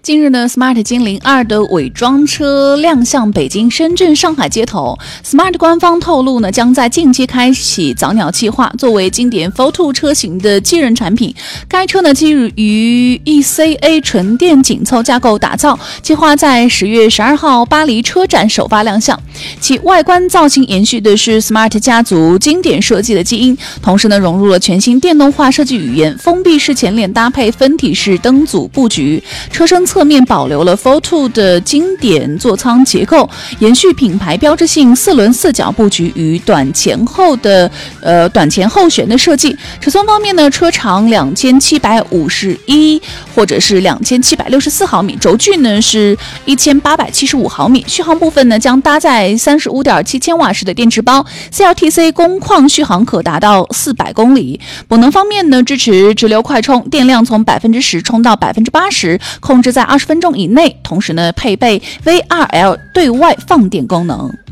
近日呢 ，Smart 精灵2的伪装车亮相北京、深圳、上海街头。Smart 官方透露呢，将在近期开启早鸟计划，作为经典 Four2 车型的继任产品。该车呢基于 ECA 纯电紧凑架构打造，计划在10月12号巴黎车展首发亮相。其外观造型延续的是 Smart 家族经典设计的基因，同时呢融入了全新电动化设计语言，封闭式前脸搭配分体式灯组布局，车身侧面保留了 Four2 的经典座舱结构，延续品牌标志性4轮4角布局与短前后悬的设计。尺寸方面呢，车长2751或者是2764毫米，轴距呢是1875毫米，续航部分呢将搭载35.7千瓦时的电池包 ，CLTC 工况续航可达到400公里。补能方面呢，支持直流快充，电量从10%充到80%，控制在20分钟以内，同时呢配备 VRL 对外放电功能。